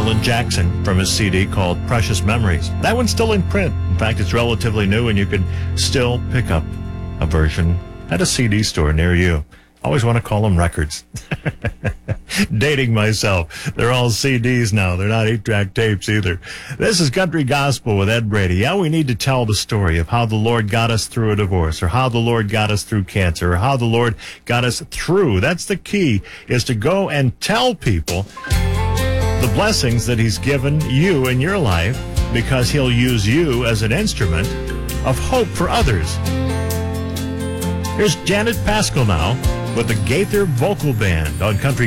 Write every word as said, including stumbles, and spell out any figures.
Waylon Jackson from his C D called Precious Memories. That one's still in print. In fact, it's relatively new, and you can still pick up a version at a C D store near you. Always want to call them records. Dating myself. They're all C Ds now. They're not eight-track tapes either. This is Country Gospel with Ed Brady. Yeah, we need to tell the story of how the Lord got us through a divorce, or how the Lord got us through cancer, or how the Lord got us through. That's the key, is to go and tell people the blessings that he's given you in your life, because he'll use you as an instrument of hope for others. Here's Janet Paschal now with the Gaither Vocal Band on Country